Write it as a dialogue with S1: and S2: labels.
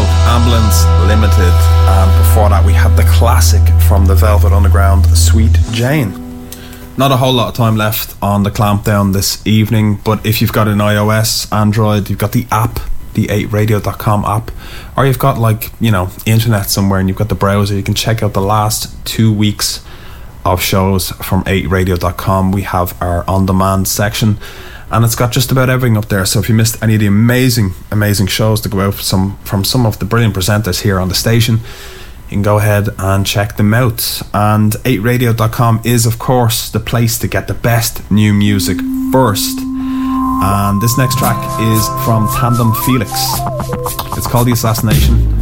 S1: Ambulance Limited, and before that we had the classic from the Velvet Underground, Sweet Jane. Not a whole lot of time left on the clampdown this evening, but if you've got an iOS, Android, you've got the app, the 8radio.com app, or you've got internet somewhere and you've got the browser, you can check out the last 2 weeks of shows from 8radio.com. We have our on-demand section, and it's got just about everything up there. So if you missed any of the amazing shows to go out from some of the brilliant presenters here on the station, you can go ahead and check them out. And 8radio.com is, of course, the place to get the best new music first. And this next track is from Tandem Felix. It's called The Assassination.